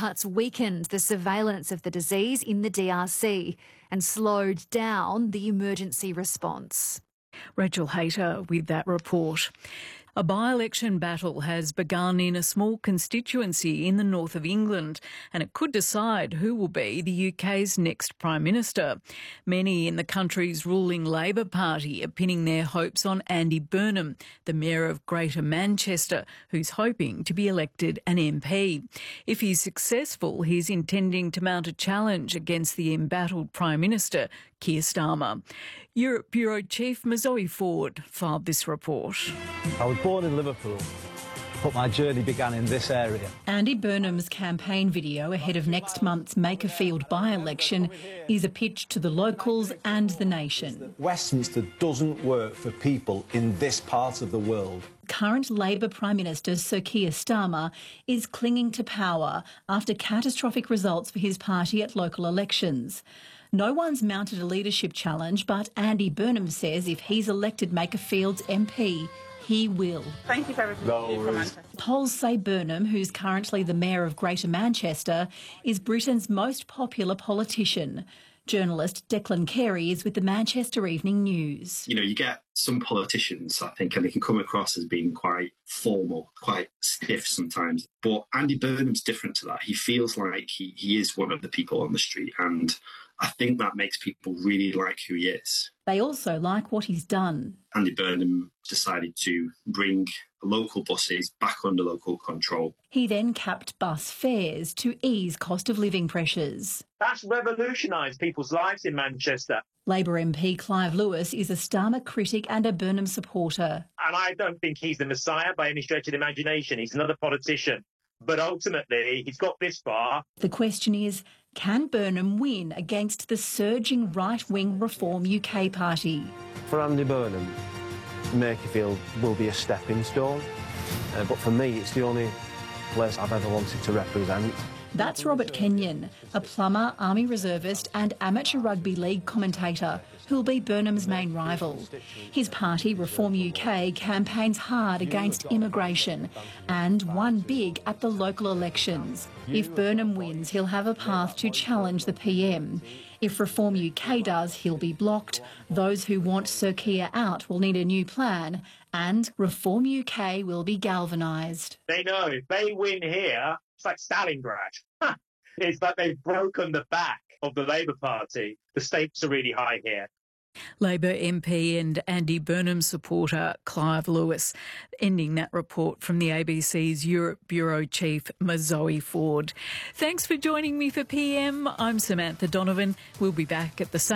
cuts weakened the surveillance of the disease in the DRC and slowed down the emergency response. Rachel Hayter with that report. A by-election battle has begun in a small constituency in the north of England, and it could decide who will be the UK's next Prime Minister. Many in the country's ruling Labor Party are pinning their hopes on Andy Burnham, the Mayor of Greater Manchester, who's hoping to be elected an MP. If he's successful, he's intending to mount a challenge against the embattled Prime Minister, Keir Starmer. Europe Bureau Chief Zoe Ford filed this report. I was born in Liverpool, but my journey began in this area. Andy Burnham's campaign video ahead of next month's Makerfield by-election is a pitch to the locals and the nation. Westminster doesn't work for people in this part of the world. Current Labor Prime Minister Sir Keir Starmer is clinging to power after catastrophic results for his party at local elections. No one's mounted a leadership challenge, but Andy Burnham says if he's elected Makerfield's MP, he will. Thank you for everything. Polls say Burnham, who's currently the Mayor of Greater Manchester, is Britain's most popular politician. Journalist Declan Carey is with the Manchester Evening News. You know, you get some politicians, I think, and they can come across as being quite formal, quite stiff sometimes. But Andy Burnham's different to that. He feels like he is one of the people on the street, and I think that makes people really like who he is. They also like what he's done. Andy Burnham decided to bring local buses back under local control. He then capped bus fares to ease cost of living pressures. That's revolutionised people's lives in Manchester. Labor MP Clive Lewis is a Starmer critic and a Burnham supporter. And I don't think he's the Messiah by any stretch of the imagination. He's another politician. But ultimately, he's got this far. The question is, can Burnham win against the surging right-wing Reform UK party? For Andy Burnham, Makerfield will be a stepping stone. But for me, it's the only place I've ever wanted to represent. That's Robert Kenyon, a plumber, Army reservist and amateur rugby league commentator who'll be Burnham's main rival. His party, Reform UK, campaigns hard against immigration and won big at the local elections. If Burnham wins, he'll have a path to challenge the PM. If Reform UK does, he'll be blocked. Those who want Sir Keir out will need a new plan, and Reform UK will be galvanised. They know if they win here, it's like Stalingrad. It's like they've broken the back of the Labour Party. The stakes are really high here. Labor MP and Andy Burnham supporter Clive Lewis, ending that report from the ABC's Europe Bureau Chief Zoe Ford. Thanks for joining me for PM. I'm Samantha Donovan. We'll be back at the same